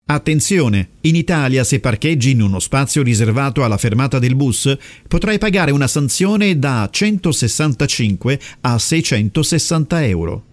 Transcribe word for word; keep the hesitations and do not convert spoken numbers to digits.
Attenzione! In Italia, se parcheggi in uno spazio riservato alla fermata del bus, potrai pagare una sanzione da centosessantacinque a seicentosessanta euro.